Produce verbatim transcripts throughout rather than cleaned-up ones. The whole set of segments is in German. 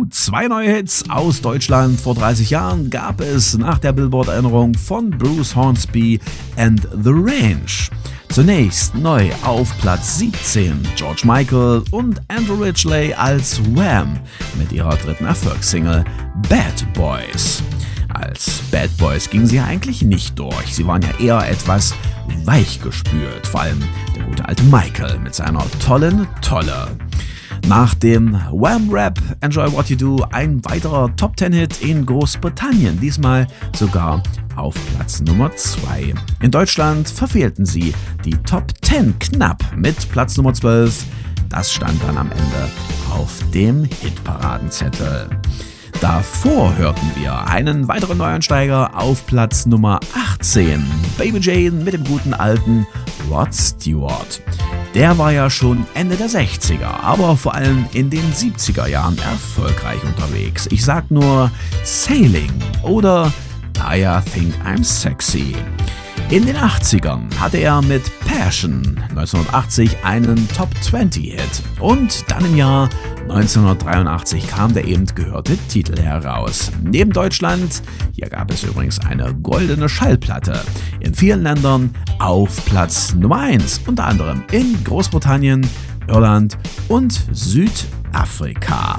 Zwei neue Hits aus Deutschland. Vor dreißig Jahren gab es nach der Billboard-Erinnerung von Bruce Hornsby and The Range. Zunächst neu auf Platz siebzehn George Michael und Andrew Ridgeley als Wham mit ihrer dritten Erfolgssingle Bad Boys. Als Bad Boys gingen sie ja eigentlich nicht durch, sie waren ja eher etwas weichgespült, vor allem der gute alte Michael mit seiner tollen Tolle. Nach dem Wham-Rap Enjoy What You Do ein weiterer Top Ten Hit in Großbritannien, diesmal sogar auf Platz Nummer zwei. In Deutschland verfehlten sie die Top Ten knapp mit Platz Nummer zwölf. Das stand dann am Ende auf dem Hitparadenzettel. Davor hörten wir einen weiteren Neueinsteiger auf Platz Nummer achtzehn. Baby Jane mit dem guten alten Rod Stewart. Der war ja schon Ende der sechziger, aber vor allem in den siebziger Jahren erfolgreich unterwegs. Ich sag nur Sailing oder I Think I'm Sexy. In den achtzigern hatte er mit Passion neunzehnhundertachtzig einen Top zwanzig Hit und dann im Jahr neunzehnhundertdreiundachtzig kam der eben gehörte Titel heraus. Neben Deutschland, hier gab es übrigens eine goldene Schallplatte, in vielen Ländern auf Platz Nummer eins, unter anderem in Großbritannien, Irland und Südafrika.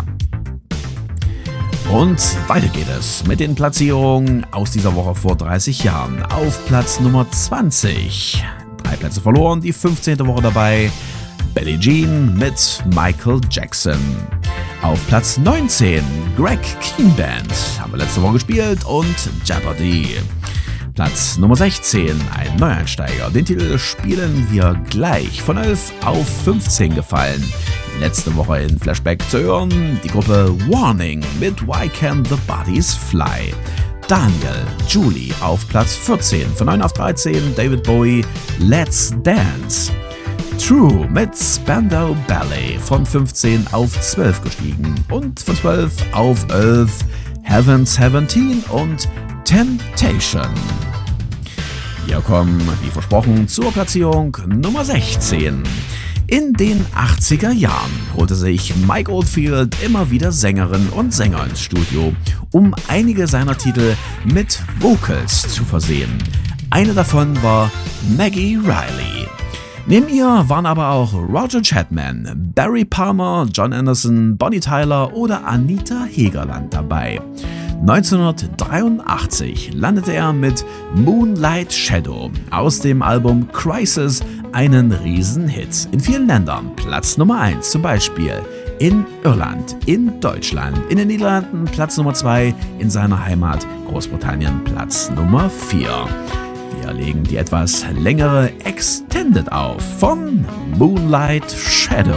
Und weiter geht es mit den Platzierungen aus dieser Woche vor dreißig Jahren. Auf Platz Nummer zwanzig, drei Plätze verloren, die fünfzehnte Woche dabei, Billie Jean mit Michael Jackson. Auf Platz neunzehn, Greg Kihn Band, haben wir letzte Woche gespielt, und Jeopardy. Platz Nummer sechzehn, ein Neueinsteiger, den Titel spielen wir gleich, von elf auf fünfzehn gefallen. Letzte Woche in Flashback zu hören, die Gruppe Warning mit Why Can the Bodies Fly. Daniel, Julie auf Platz vierzehn, von neun auf dreizehn, David Bowie, Let's Dance. True mit Spandau Ballet, von fünfzehn auf zwölf gestiegen und von zwölf auf elf, Heaven siebzehn und Temptation. Wir kommen, wie versprochen, zur Platzierung Nummer sechzehn. In den achtziger Jahren holte sich Mike Oldfield immer wieder Sängerinnen und Sänger ins Studio, um einige seiner Titel mit Vocals zu versehen. Eine davon war Maggie Riley. Neben ihr waren aber auch Roger Chapman, Barry Palmer, John Anderson, Bonnie Tyler oder Anita Hegerland dabei. neunzehnhundertdreiundachtzig landete er mit Moonlight Shadow aus dem Album Crisis einen Riesenhit. In vielen Ländern Platz Nummer eins, zum Beispiel in Irland, in Deutschland, in den Niederlanden Platz Nummer zwei, in seiner Heimat Großbritannien Platz Nummer vier. Wir legen die etwas längere Extended auf von Moonlight Shadow.